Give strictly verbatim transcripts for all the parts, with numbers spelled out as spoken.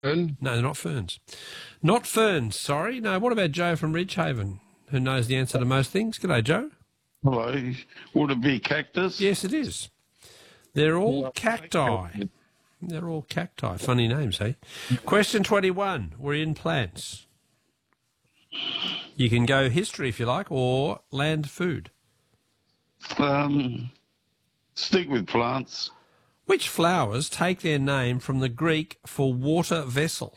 And No, they're not ferns. Not ferns, sorry. No, what about Joe from Ridgehaven, who knows the answer to most things? G'day, Joe. hello, would it be cactus? Yes, it is. They're all Yeah. cacti. They're all cacti. Funny names, eh? Question twenty-one. We're in plants. You can go history if you like, or land food. Um, stick with plants. Which flowers take their name from the Greek for water vessel?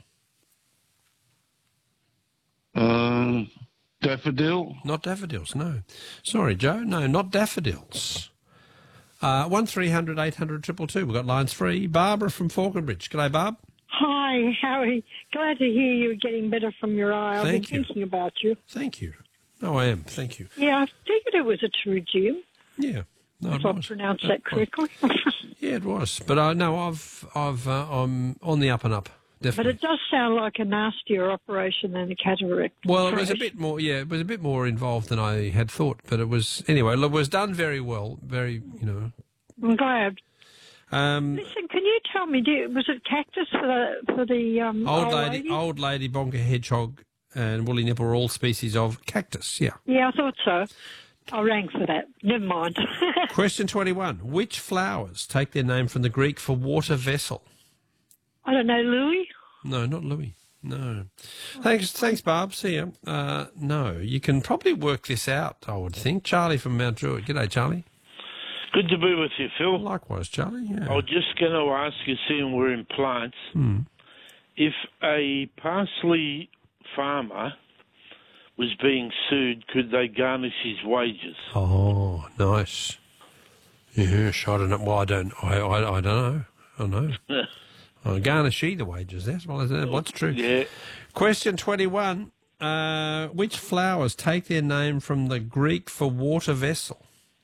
Um, daffodil. Not daffodils, no. Sorry, Joe. No, not daffodils. Uh, one three hundred eight hundred two two two. We've got lines free. Barbara from Falconbridge. G'day, Barb. Hi, Harry. Glad to hear you're getting better from your eye. I've Thank been you. thinking about you. Thank you. No, I am. Thank you. Yeah, I figured it was a pterygium, Yeah. No, if it I was. pronounced It that was. correctly. Yeah, it was. But I no, I've, I've, uh, I'm on the up and up. But Definitely. it does sound like a nastier operation than a cataract. Well, it was a operation. bit more. Yeah, it was a bit more involved than I had thought. But it was anyway. Look, it was done very well. Very, you know. I'm glad. Um, Listen, can you tell me, do, was it cactus for the, for the um, old lady, old lady, bonker hedgehog, and woolly nipple are all species of cactus. Yeah. Yeah, I thought so. I rang for that. Never mind. Question twenty-one. Which flowers take their name from the Greek for water vessel? I don't know, Louis? No, not Louis. No. Thanks, thanks, Barb. See ya. Uh, no, you can probably work this out, I would think. Charlie from Mount Druitt. G'day, Charlie. Good to be with you, Phil. Likewise, Charlie. Yeah. I was just going to ask you, seeing we're in plants, Hmm. if a parsley farmer was being sued, could they garnish his wages? Oh, nice. Yes, I don't know. Well, I don't. I, I, I don't know. I know. I garnish either wages. That's well. What's true? Yeah. Question twenty-one. Uh, which flowers take their name from the Greek for water vessel?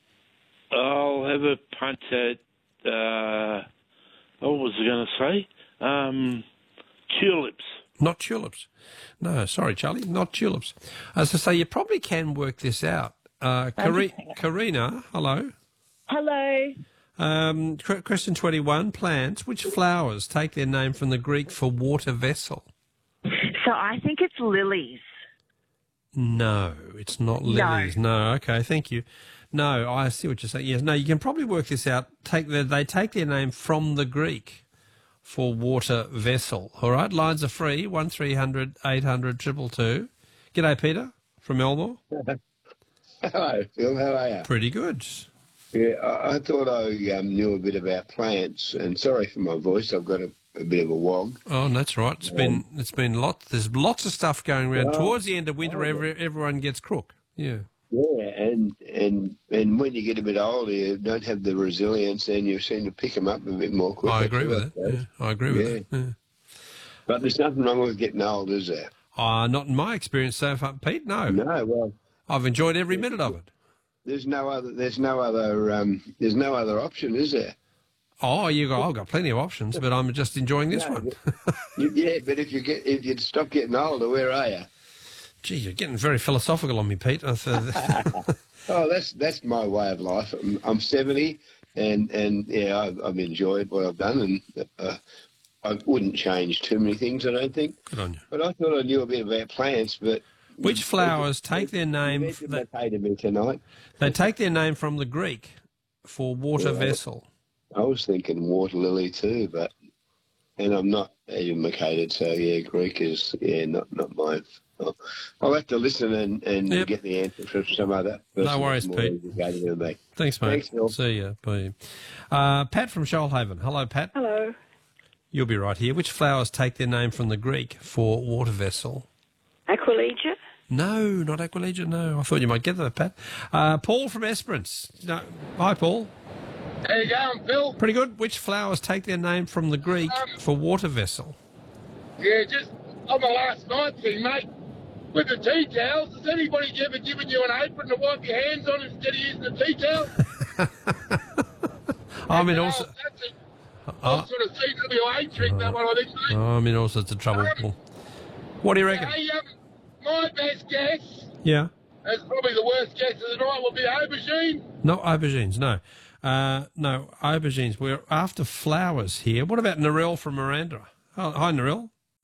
I'll have a punt at, uh, what was I going to say? Um, tulips. Not tulips. No, sorry, Charlie, not tulips. As I say, you probably can work this out. Uh, Kari- Karina, hello. Hello. Um, qu- question twenty-one, plants. Which flowers take their name from the Greek for water vessel? So I think it's lilies. No, it's not lilies. No, okay, thank you. No, I see what you're saying. Yes, no, you can probably work this out. Take the, They take their name from the Greek for water vessel. All right, lines are free, one three hundred eight hundred two two two. G'day, Peter from Elmore. Hello, Phil. How are you? Pretty good. Yeah, I, I thought I um, knew a bit about plants, and sorry for my voice. I've got a, a bit of a wog. Oh, that's right. It's been it's been lots. There's lots of stuff going around. Oh, Towards the end of winter, oh, every, everyone gets crook. Yeah. Yeah, and and and when you get a bit older, you don't have the resilience, and you seem to pick them up a bit more quickly. I agree with it. Yeah, I agree with Yeah. it. Yeah. But there's nothing wrong with getting old, is there? Uh, not in my experience so far, Pete. No. No. Well, I've enjoyed every minute of it. there's no other. There's no other. Um, there's no other option, is there? Oh, you got. I've got plenty of options, but I'm just enjoying this No, one. You, yeah, but if you get if you stop getting older, where are you? Gee, you're getting very philosophical on me, Pete. I thought- Oh, that's that's my way of life. I'm, I'm seventy, and and yeah, I've, I've enjoyed what I've done, and uh, I wouldn't change too many things, I don't think. Good on you. But I thought I knew a bit about plants. But Which flowers take their You name? mentioned They, they to me tonight. they take their name from the Greek for water Yeah. vessel. I was thinking water lily too, but and I'm not educated, so yeah, Greek is yeah not not mine. I'll, I'll have to listen and, and Yep. get the answer from some other person. No worries, that's more Pete. educated than me. Thanks, mate. Thanks, Phil. See you. Bye. Uh, Pat from Shoalhaven. Hello, Pat. Hello. You'll be right here. Which flowers take their name from the Greek for water vessel? Aquilegia? No, not Aquilegia, no. I thought you might get that, Pat. Uh, Paul from Esperance. No. Hi, Paul. How you going, Phil? Pretty good. Which flowers take their name from the Greek Um, for water vessel? Yeah, just on the last night thing, mate. With the tea towels, has anybody ever given you an apron to wipe your hands on instead of using the tea towel? I'm in all, Oh, so- that's a oh, old sort of C W A trick, that one, I think, mate. I'm in all sorts of trouble, Paul. What do you reckon? Hey, um, my best guess, Yeah. that's probably the worst guess of the night, would be aubergine. Not aubergines, no. Uh, no, aubergines. We're after flowers here. What about Narelle from Miranda? Oh, hi, Narelle.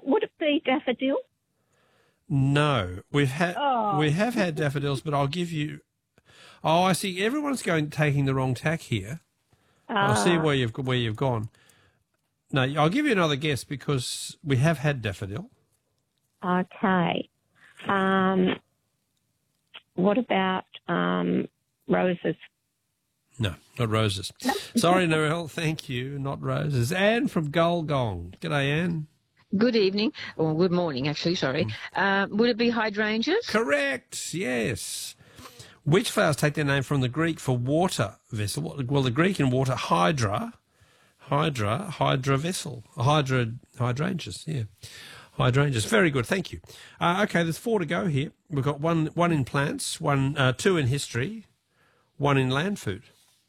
would it be daffodil? No, we've had Oh. we have had daffodils, but I'll give you. Oh, I see. Everyone's going taking the wrong tack here. I see where you've where you've gone. No, I'll give you another guess because we have had daffodil. Okay. Um, what about um, roses? No, not roses. Sorry, Narelle. Thank you. Not roses. Anne from Gulgong. G'day, Anne. Good evening, or good morning, actually, sorry. Uh, would it be hydrangeas? Correct. Yes. Which flowers take their name from the Greek for water vessel? Well, the Greek in water, hydra, hydra, hydra vessel, hydra, hydrangeas, yeah. Hydrangeas. Very good, thank you. Uh, okay, there's four to go here. We've got one one in plants, one uh, two in history, one in land food.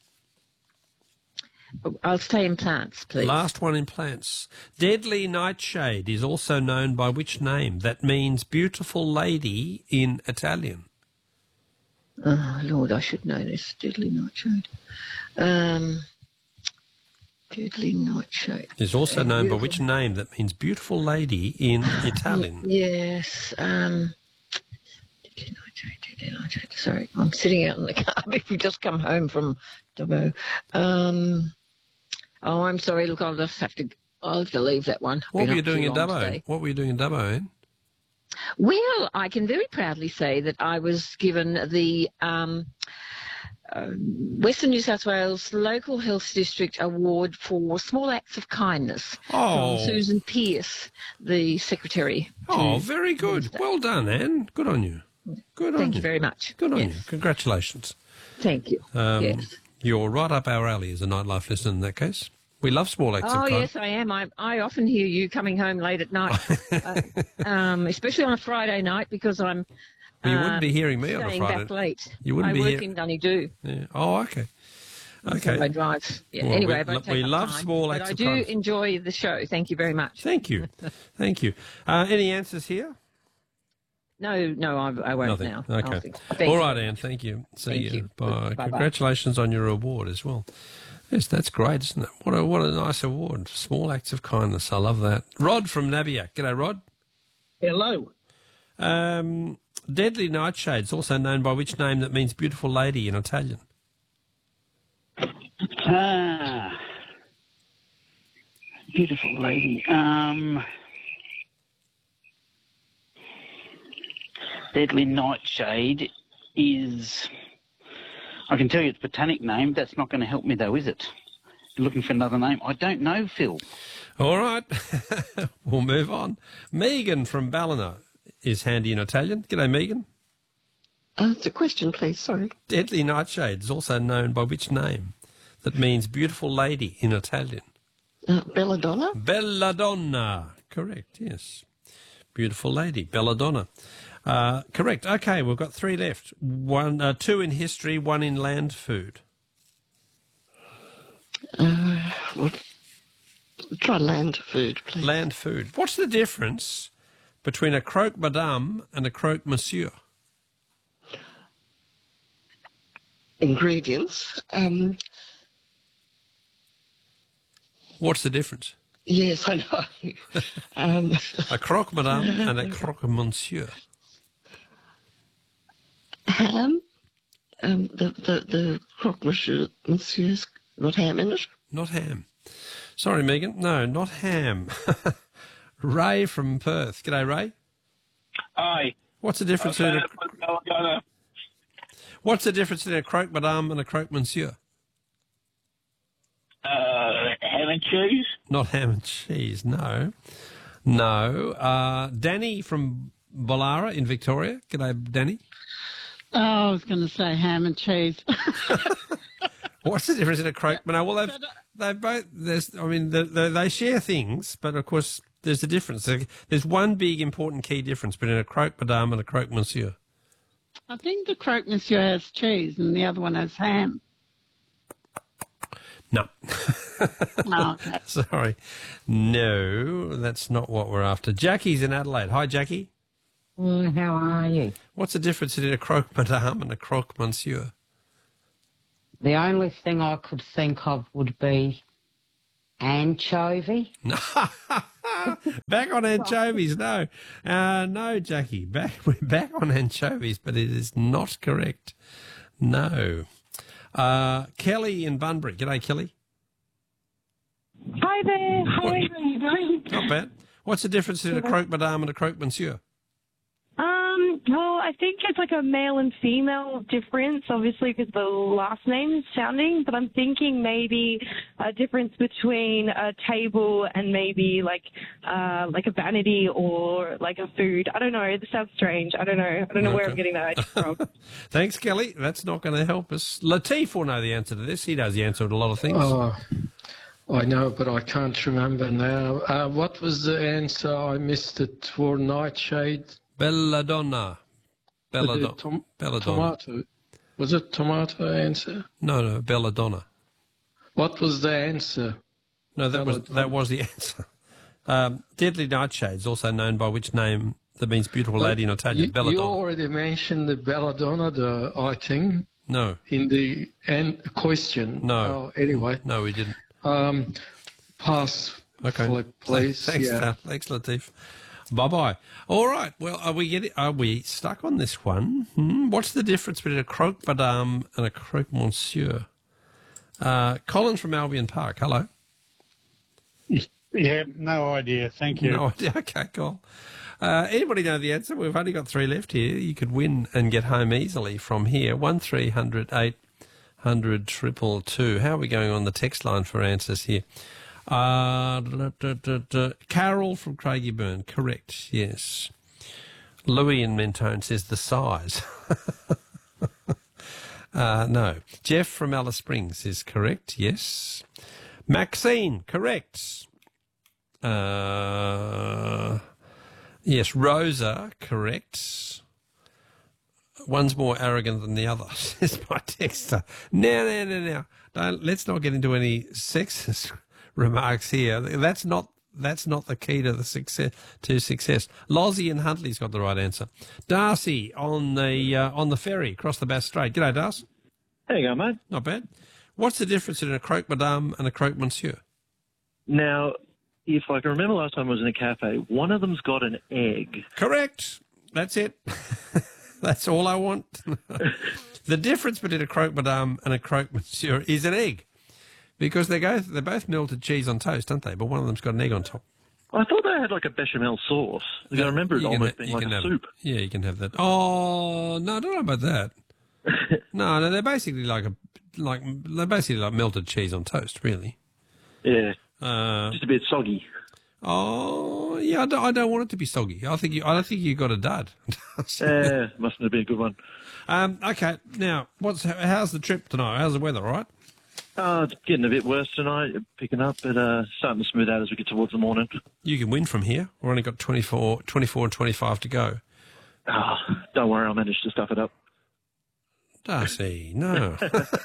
I'll stay in plants, please. Last one in plants. Deadly nightshade is also known by which name? That means beautiful lady in Italian. Oh, Lord, I should know this. Deadly nightshade. Um, deadly nightshade. Is also known by which name? That means beautiful lady in Italian. Yes. Um, deadly nightshade, deadly nightshade. Sorry, I'm sitting out in the car. We've just come home from Dubbo. Um, oh, I'm sorry. Look, I'll just have to. I'll have to leave that one. What Been were you up too doing in long Dubbo? today. What were you doing in Dubbo, Anne? Well, I can very proudly say that I was given the um, uh, Western New South Wales Local Health District Award for Small Acts of Kindness Oh. from Susan Pearce, the Secretary. Oh, to very good. Wednesday. Well done, Anne. Good on you. Good on Thank you. you very much. Good on Yes. you. Congratulations. Thank you. Um, yes. You're right up our alley as a nightlife listener in that case. We love small acts Oh, of kindness. yes, I am. I, I often hear you coming home late at night, uh, um, especially on a Friday night because I'm You uh, wouldn't be hearing me on a staying Friday. back late. You wouldn't I be work hear- in Dunedoo. Yeah. Oh, okay. So Okay. I drive. Yeah. Well, anyway, we I won't lo- take we up love time, small but acts I of do kindness. enjoy the show. Thank you very much. Thank you. Thank you. Uh, any answers here? No, no, I, I won't Nothing. now. Okay. I'll think. Thank All you. right, Anne. Thank you. See Thank you. you. Bye. Bye-bye. Congratulations on your award as well. Yes, that's great, isn't it? What a what a nice award. Small acts of kindness. I love that. Rod from Nabiac. G'day, Rod. Hello. Um, Deadly nightshades, also known by which name that means beautiful lady in Italian? Ah, beautiful lady. Um, Deadly nightshade is. I can tell you its botanic name. That's not going to help me, though, is it? You're looking for another name? I don't know, Phil. All right. We'll move on. Megan from Ballina is handy in Italian. G'day, Megan. Uh, it's a question, please. Sorry. Deadly nightshade is also known by which name that means beautiful lady in Italian? Uh, Belladonna? Belladonna. Correct, yes. Beautiful lady, Belladonna. Uh, correct. Okay, we've got three left. One, uh, two in history, one in land food. Uh, well, try land food, please. Land food. What's the difference between a croque madame and a croque monsieur? Ingredients. Um, What's the difference? yes, I know. um, A croque madame and a croque monsieur. ham. Um, the, the, the croque monsieur, monsieur's got ham in it. Not ham. Sorry, Megan. No, not ham. Ray from Perth. G'day, Ray. Hi. What's the difference Okay, between a, What's the difference between a croque madame and a croque monsieur? Uh, ham and cheese? Not ham and cheese, no. No. Uh, Danny from Bollara in Victoria. G'day, Danny. Oh, I was going to say ham and cheese. What's the difference in a croque madame? Well, they've, they both, there's, I mean, they, they, they share things, but of course there's a difference. There's one big important key difference between a croque madame and a croque monsieur. I think the croque monsieur has cheese and the other one has ham. No. Oh, okay. Sorry. No, that's not what we're after. Jackie's in Adelaide. Hi, Jackie. Mm, how are you? What's the difference between a croque madame and a croque monsieur? The only thing I could think of would be Anchovy? No. Back on anchovies, no. Uh, no, Jackie. Back, we're back on anchovies, but it is not correct. No. Uh, Kelly in Bunbury. G'day, Kelly. Hi there. How are you doing? Not bad. What's the difference between a croque madame and a croque monsieur? Um, well, I think it's like a male and female difference, obviously, because the last name is sounding, but I'm thinking maybe a difference between a table and maybe like uh, like a vanity or like a food. I don't know. This sounds strange. I don't know. I don't know Okay. where I'm getting that idea from. Thanks, Kelly. That's not going to help us. Latif will know the answer to this. He knows the answer to a lot of things. Oh, I know, but I can't remember now. Uh, what was the answer? I missed it for Nightshade. Belladonna. Belladonna. Tom- Belladonna. Tomato. Was it tomato answer? No, no, belladonna. What was the answer? No, that was that was the answer. Um, Deadly Nightshades, also known by which name that means beautiful But lady in Italian, you, belladonna. you already mentioned the belladonna, the I think. No. In the an- question. No. Oh, anyway. No, we didn't. Um, pass. Okay. Flip, please. Thanks, yeah. uh, thanks, Latif. Bye bye. All right. Well, are we getting? Are we stuck on this one? Hmm? What's the difference between a croque madame and a croque monsieur? Uh, Colin from Albion Park. Hello. Yeah, no idea. Thank you. No idea. Okay, cool. Uh, anybody know the answer? We've only got three left here. You could win and get home easily from here. One three hundred eight hundred triple two. How are we going on the text line for answers here? Uh, da, da, da, da. Carol from Craigieburn. Correct. Yes. Louis in Mentone says the size. uh, no. Jeff from Alice Springs is correct. Yes. Maxine. Correct. Uh, yes. Rosa. Correct. One's more arrogant than the other, says my texter. Now, now, now, now. Don't, let's not get into any sexist remarks here. That's not that's not the key to the success to success. Lozzie and Huntley's got the right answer. Darcy on the uh, on the ferry across the Bass Strait. G'day, Darcy. There you go, mate. Not bad. What's the difference in a croque madame and a croque monsieur? Now, if I can remember last time I was in a cafe, one of them's got an egg. Correct. That's it. That's all I want. The difference between a croque madame and a croque monsieur is an egg. Because they go, they're both melted cheese on toast, aren't they? But one of them's got an egg on top. I thought they had like a bechamel sauce. Like, I remember it You can almost ha- being you like can a have- soup. Yeah, you can have that. Oh, no, I don't know about that. no, no, they're basically like a, like, they're basically like melted cheese on toast, really. Yeah. Uh, Just a bit soggy. Oh, yeah, I don't, I don't want it to be soggy. I think you, I don't think you got a dud. Yeah, mustn't have been a good one. Um, okay, now, what's how's the trip tonight? How's the weather, all right? Uh, it's getting a bit worse tonight, picking up, but uh, starting to smooth out as we get towards the morning. You can win from here. We've only got twenty-four, twenty-four and twenty-five to go. Oh, don't worry, I'll manage to stuff it up. Darcy, no.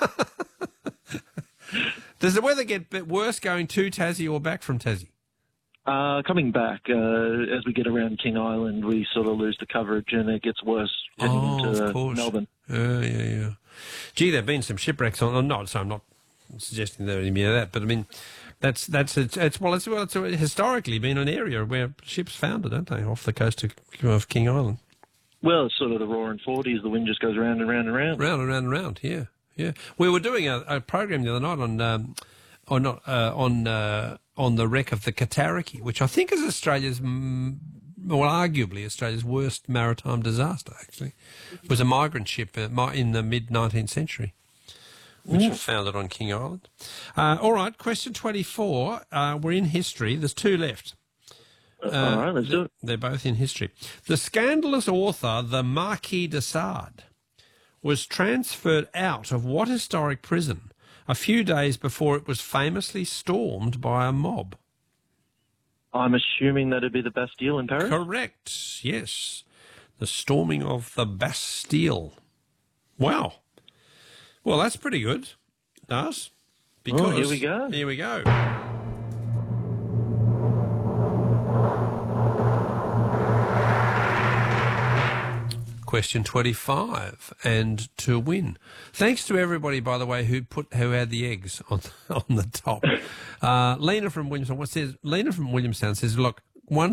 Does the weather get a bit worse going to Tassie or back from Tassie? Uh, coming back, uh, as we get around King Island, we sort of lose the coverage and it gets worse heading Oh, into of course. Melbourne. Yeah, yeah, yeah. Gee, there have been some shipwrecks on. Oh, no, so I'm not suggesting there any of that, but I mean, that's that's it's, it's well, it's well, it's historically been an area where ships foundered, don't they, off the coast of, of King Island? Well, it's sort of the roaring forties. The wind just goes round and round and round. Round and round and round. Yeah, yeah. We were doing a, a program the other night on, um, on not uh, on uh, on the wreck of the Cataraqui, which I think is Australia's. Mm, well, arguably Australia's worst maritime disaster, actually. It was a migrant ship uh, in the mid-nineteenth century, which Yeah. was founded on King Island. Uh, all right, question twenty-four. Uh, we're in history. There's two left. Uh, all right, let's do it. They're both in history. The scandalous author, the Marquis de Sade, was transferred out of what historic prison a few days before it was famously stormed by a mob? I'm assuming that'd be the Bastille in Paris? Correct, yes. The storming of the Bastille. Wow. Well, that's pretty good, Das. Because Oh, here we go. Here we go. question twenty-five and to win. Thanks to everybody, by the way, who put who had the eggs on on the top. Uh, Lena from Williamstown. What says Lena from Williamstown says, look, one